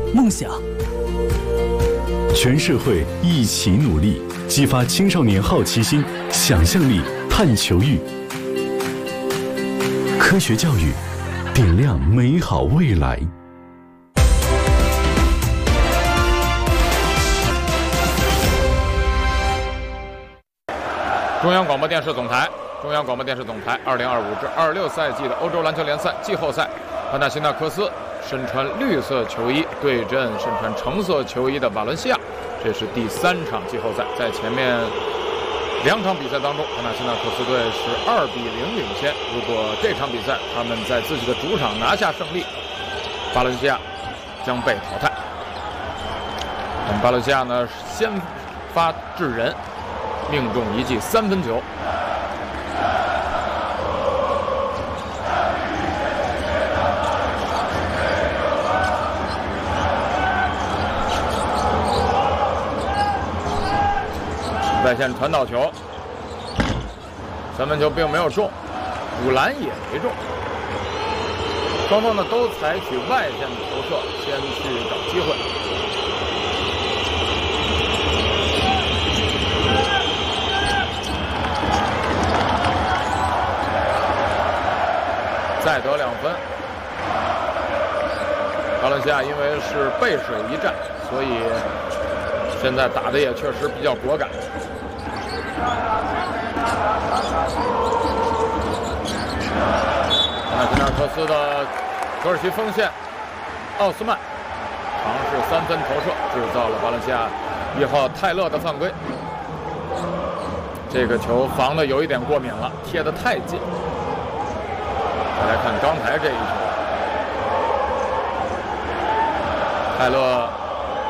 梦想。 全社会一起努力，激发青少年好奇心、想象力、探求欲。科学教育，点亮美好未来。 中央广播电视总台2025至26赛季的欧洲篮球联赛季后赛，潘纳辛纳克斯身穿绿色球衣对阵身穿橙色球衣的瓦伦西亚，这是第3场季后赛。在前面2场比赛当中，潘纳辛纳克斯队是2比0领先。如果这场比赛他们在自己的主场拿下胜利，巴伦西亚将被淘汰。巴伦西亚呢先发制人，命中一记3分球。外线传导球，3分球并没有中，补篮也没中。双方呢都采取外线的投射，先去找机会。再得2分。巴伦西亚因为是背水一战，所以现在打的也确实比较果敢。潘纳辛纳克斯的土耳其锋线奥斯曼尝试3分投射，制造了巴伦西亚1号泰勒的犯规。这个球防的有一点过敏了，贴得太近。再来看刚才这一球，泰勒